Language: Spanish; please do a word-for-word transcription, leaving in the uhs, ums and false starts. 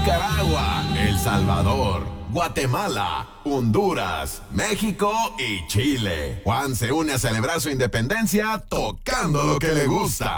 Nicaragua, El Salvador, Guatemala, Honduras, México y Chile. Juan se une a celebrar su independencia tocando lo que le gusta.